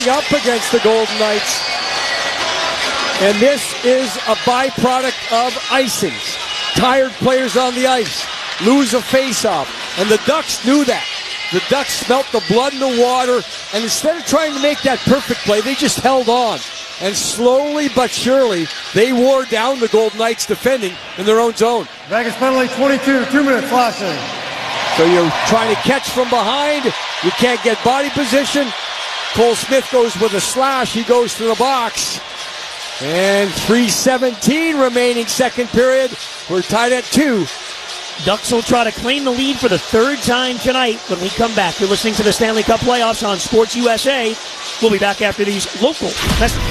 up against the Golden Knights. And this is a byproduct of icings. Tired players on the ice lose a face-off. And the Ducks knew that. The Ducks smelt the blood in the water, and instead of trying to make that perfect play, they just held on. And slowly but surely, they wore down the Golden Knights defending in their own zone. Vegas penalty 22, 2 minutes slashing. So you're trying to catch from behind. You can't get body position. Cole Smith goes with a slash. He goes to the box. And 3:17 remaining second period. We're tied at 2. Ducks will try to claim the lead for the third time tonight when we come back. You're listening to the Stanley Cup Playoffs on Sports USA. We'll be back after these local messages.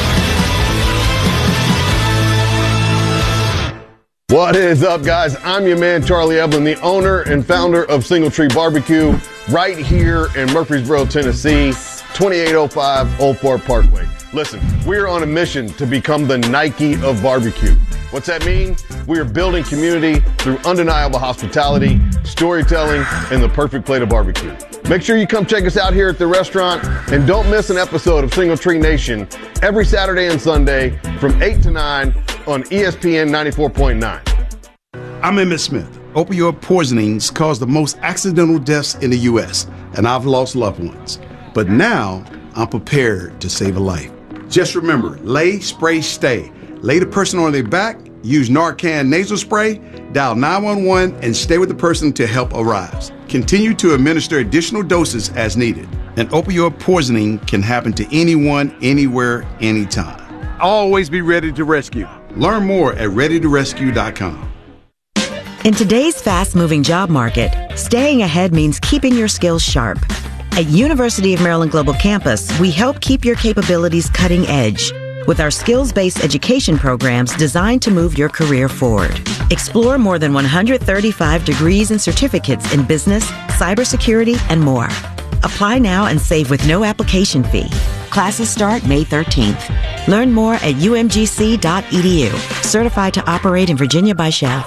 What is up, guys? I'm your man, Charlie Eblin, the owner and founder of Single Tree Barbecue, right here in Murfreesboro, Tennessee, 2805 Old Fort Parkway. Listen, we're on a mission to become the Nike of barbecue. What's that mean? We are building community through undeniable hospitality, storytelling, and the perfect plate of barbecue. Make sure you come check us out here at the restaurant, and don't miss an episode of Single Tree Nation every Saturday and Sunday from 8 to 9 on ESPN 94.9. I'm Emmett Smith. Opioid poisonings cause the most accidental deaths in the U.S., and I've lost loved ones. But now I'm prepared to save a life. Just remember, lay, spray, stay. Lay the person on their back, use Narcan nasal spray, dial 911, and stay with the person till help arrives. Continue to administer additional doses as needed. An opioid poisoning can happen to anyone, anywhere, anytime. Always be ready to rescue. Learn more at readytorescue.com. In today's fast-moving job market, staying ahead means keeping your skills sharp. At University of Maryland Global Campus, we help keep your capabilities cutting edge with our skills-based education programs designed to move your career forward. Explore more than 135 degrees and certificates in business, cybersecurity, and more. Apply now and save with no application fee. Classes start May 13th. Learn more at umgc.edu. Certified to operate in Virginia by Chef.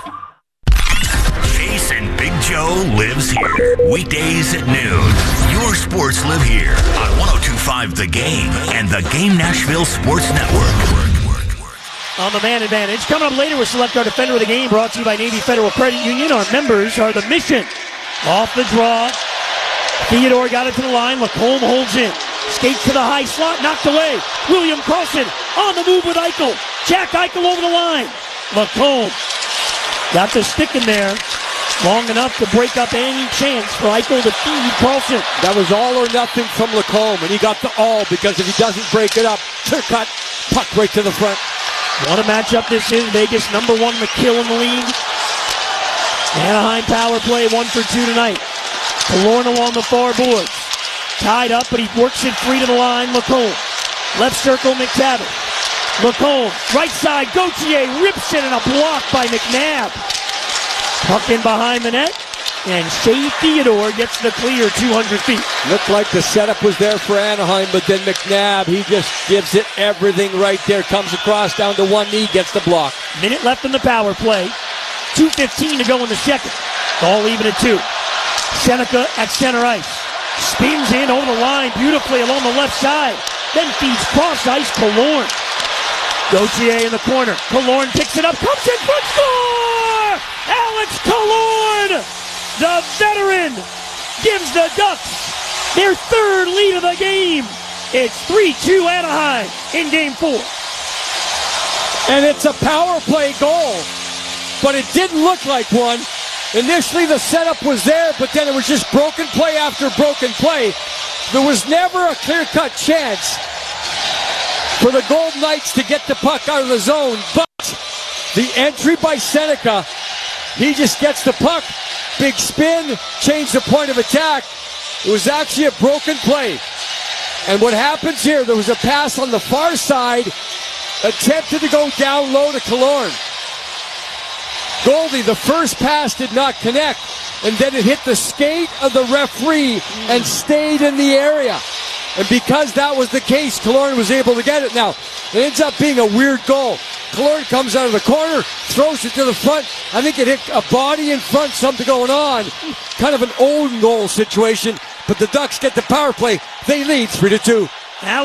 Jason Big Joe lives here. Weekdays at noon. Your sports live here on 102.5 The Game and the Game Nashville Sports Network. On the man advantage. Coming up later, we'll select our defender of the game, brought to you by Navy Federal Credit Union. Our members are the Mission. Off the draw. Theodore got it to the line. Lacombe holds in. Skate to the high slot, knocked away. William Carlson on the move with Eichel. Jack Eichel over the line. Lacombe got the stick in there long enough to break up any chance for Eichel to feed Carlson. That was all or nothing from Lacombe, and he got the all because if he doesn't break it up, clear cut, puck right to the front. What a matchup this is. Vegas #1 McKill in the league. Anaheim power play 1 for 2 tonight. Killorn along the far boards. Tied up, but he works it free to the line. Lacombe. Left circle, McTavish. Lacombe, right side, Gauthier rips it and a block by McNabb. Puck in behind the net, and Shea Theodore gets the clear 200 feet. Looked like the setup was there for Anaheim, but then McNabb, he just gives it everything right there. Comes across down to one knee, gets the block. Minute left in the power play. 2:15 to go in the second. All even at 2. Seneca at center ice. Spins in over the line beautifully along the left side. Then feeds cross ice, Killorn. Gauthier in the corner. Killorn picks it up, comes in front, score! Alex Killorn, the veteran, gives the Ducks their third lead of the game. It's 3-2 Anaheim in Game 4. And it's a power play goal, but it didn't look like one. Initially the setup was there, but then it was just broken play after broken play. There was never a clear-cut chance for the Golden Knights to get the puck out of the zone, but the entry by Seneca, he just gets the puck, big spin, change the point of attack. It was actually a broken play. And what happens here, there was a pass on the far side, attempted to go down low to Killorn. Goldie, the first pass did not connect, and then it hit the skate of the referee and stayed in the area. And because that was the case, Killorn was able to get it. Now, it ends up being a weird goal. Killorn comes out of the corner, throws it to the front. I think it hit a body in front, something going on. Kind of an own goal situation, but the Ducks get the power play. They lead 3-2.